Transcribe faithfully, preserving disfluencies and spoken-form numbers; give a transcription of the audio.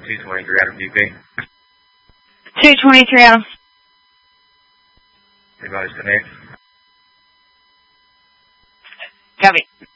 two twenty-three out of D P. two twenty-three out of... Advise connect. Copy.